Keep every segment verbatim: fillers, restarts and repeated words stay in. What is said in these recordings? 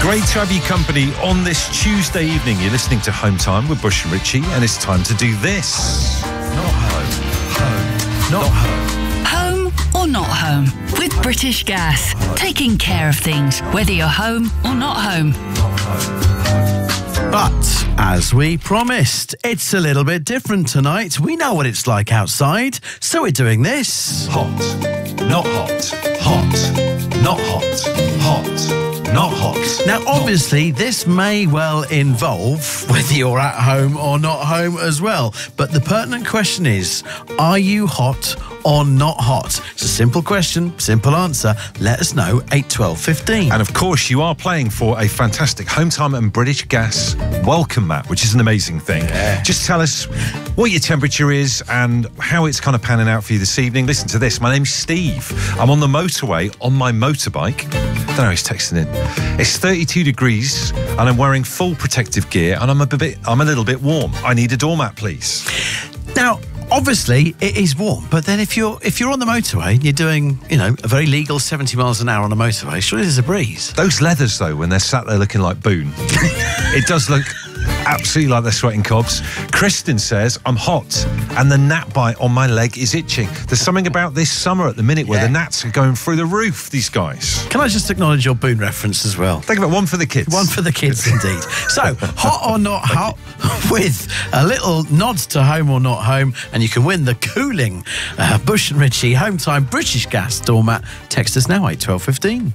Great to have you company on this Tuesday evening. You're listening to Home Time with Bush and Richie, and it's time to do this. Not home, home, not home. Home or not home with British Gas. Taking care of things, whether you're home or not home. Not home. But, as we promised, it's a little bit different tonight. We know what it's like outside, so we're doing this. Hot, not hot, hot, not hot, hot, not hot. Now, obviously, this may well involve whether you're at home or not home as well. But the pertinent question is, are you hot or not hot? It's a simple question, simple answer. Let us know, eight twelve fifteen. And of course, you are playing for a fantastic Home Time and British Gas welcome mat, which is an amazing thing. Yeah. Just tell us what your temperature is and how it's kind of panning out for you this evening. Listen to this. My name's Steve. I'm on the motorway on my motorbike. I don't know, he's texting in. It's thirty-two degrees and I'm wearing full protective gear and I'm a bit, I'm a little bit warm. I need a doormat, please. Now, obviously, it is warm, but then if you're if you're on the motorway and you're doing, you know, a very legal seventy miles an hour on a motorway, surely there's a breeze. Those leathers, though, when they're sat there looking like Boone, it does look absolutely like they're sweating cobs. Kristen says, I'm hot and the gnat bite on my leg is itching. There's something about this summer at the minute where Yeah. the gnats are going through the roof, these guys. Can I just acknowledge your Boone reference as well? Think about one for the kids. One for the kids, indeed. So, hot or not hot, with a little nod to home or not home, and you can win the cooling uh, Bush and Richie Home Time British Gas doormat. Text us now, eight twelve fifteen.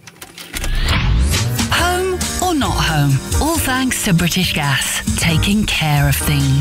Home or not home? All thanks to British Gas. Taking care of things.